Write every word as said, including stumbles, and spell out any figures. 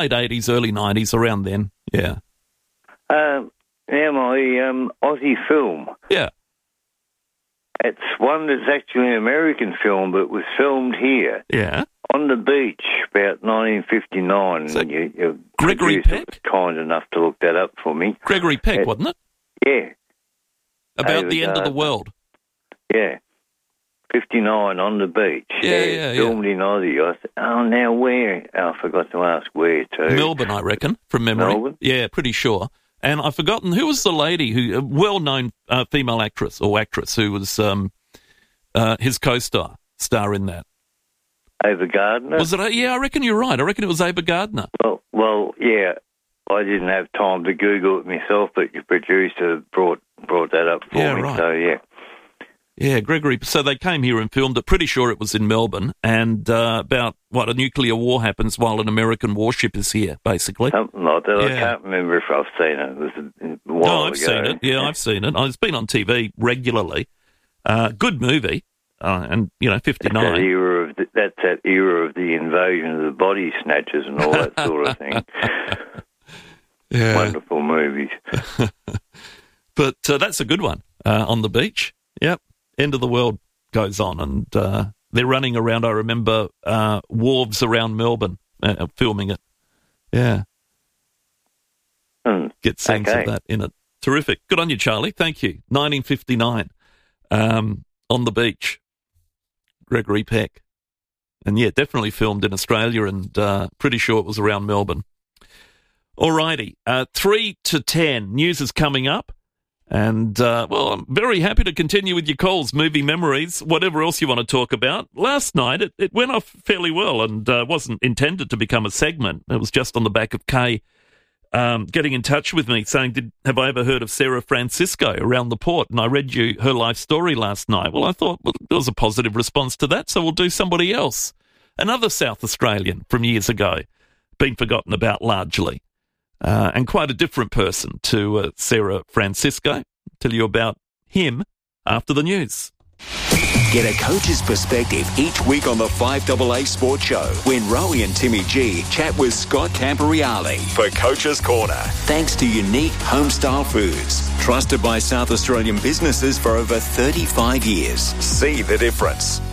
late eighties, early nineties, around then. Yeah. Um, now my um, Aussie film. Yeah. It's one that's actually an American film, but was filmed here. Yeah. On the beach, about nineteen fifty-nine. So you, your Gregory producer Peck? was kind enough to look that up for me. Gregory Peck, Uh, wasn't it? Yeah, About Ava the end of the Gardner. world. yeah. fifty-nine on the beach. Yeah, yeah, Filmed in Aussie. I said, oh, now where? Oh, I forgot to ask where to. Melbourne, I reckon, from memory. Melbourne? Yeah, pretty sure. And I've forgotten, who was the lady, who a well-known uh, female actress or actress who was um, uh, his co-star, star in that? Ava Gardner? Was it? Yeah, I reckon you're right. I reckon it was Ava Gardner. Well, well, yeah. I didn't have time to Google it myself, but your producer brought brought that up for Yeah, me. right. So, yeah. Yeah, Gregory. So they came here and filmed it. Pretty sure it was in Melbourne. And uh, about, what, a nuclear war happens while an American warship is here, basically. Something like that. I Yeah. can't remember if I've seen it. It was a, a while No, I've ago. seen it. Yeah, I've seen it. It's been on T V regularly. Uh, good movie. Uh, and, you know, That's that fifty-nine. era of the, that's that era of the invasion of the body snatchers and all that sort of thing. Yeah. Wonderful movies. But uh, that's a good one. Uh, on the beach. Yep. End of the world goes on. And uh, they're running around, I remember, uh, wharves around Melbourne uh, filming it. Yeah. Hmm. Get scenes Okay. of that in it. Terrific. Good on you, Charlie. Thank you. nineteen fifty-nine. Um, on the beach. Gregory Peck. And yeah, definitely filmed in Australia and uh, pretty sure it was around Melbourne. All righty. Uh, three to ten. News is coming up. And, uh, well, I'm very happy to continue with your calls, movie memories, whatever else you want to talk about. Last night, it, it went off fairly well and uh, wasn't intended to become a segment. It was just on the back of Kay um, getting in touch with me saying, Did have I ever heard of Sarah Francisco around the port? And I read you her life story last night. Well, I thought, well, there was a positive response to that, so we'll do somebody else. Another South Australian from years ago, been forgotten about largely. Uh, and quite a different person to uh, Sarah Francisco. Tell you about him after the news. Get a coach's perspective each week on the five A A Sports Show when Rowie and Timmy G chat with Scott Camporeale for Coach's Corner. Thanks to Unique Homestyle Foods, trusted by South Australian businesses for over thirty-five years. See the difference.